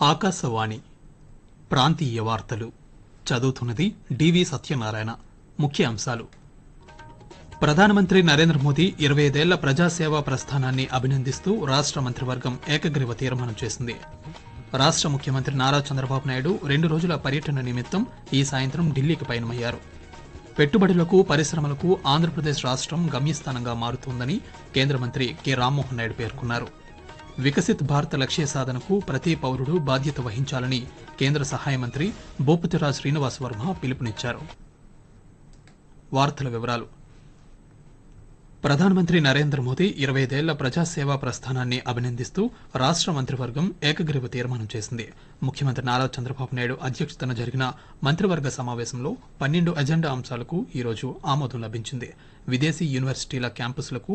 ఆకాశవాణి ప్రాంతీయ వార్తలు చదువుతున్నది డివి సత్యనారాయణ. ముఖ్య అంశాలు: ప్రధానమంత్రి నరేంద్ర మోదీ 25 ఏళ్ల ప్రజాసేవా ప్రస్థానాన్ని అభినందిస్తూ రాష్ట మంత్రివర్గం ఏకగ్రీవ తీర్మానం చేసింది. రాష్ట ముఖ్యమంత్రి నారా చంద్రబాబు నాయుడు 2 రోజుల పర్యటన నిమిత్తం ఈ సాయంత్రం ఢిల్లీకి పయనమయ్యారు. పెట్టుబడులకు, పరిశ్రమలకు ఆంధ్రప్రదేశ్ రాష్ట్రం గమ్యస్థానంగా మారుతోందని కేంద్ర మంత్రి కె రామ్మోహన్ నాయుడు పేర్కొన్నారు. వికసిత్ భారత్ లక్ష్య సాధనకు ప్రతి పౌరుడు బాధ్యత వహించాలని కేంద్ర సహాయ మంత్రి భూపతిరాజ్ శ్రీనివాస్ వర్మ పిలుపునిచ్చారు. వార్తల వివరాలు: ప్రధానమంత్రి నరేంద్ర మోదీ 25 ఏళ్ల ప్రజాసేవా ప్రస్థానాన్ని అభినందిస్తూ రాష్ట మంత్రివర్గం ఏకగ్రీవ తీర్మానం చేసింది. ముఖ్యమంత్రి నారా చంద్రబాబు నాయుడు అధ్యక్షతన జరిగిన మంత్రివర్గ సమావేశంలో 12 అజెండా అంశాలకు ఈరోజు ఆమోదం లభించింది. విదేశీ యూనివర్సిటీల క్యాంపస్లకు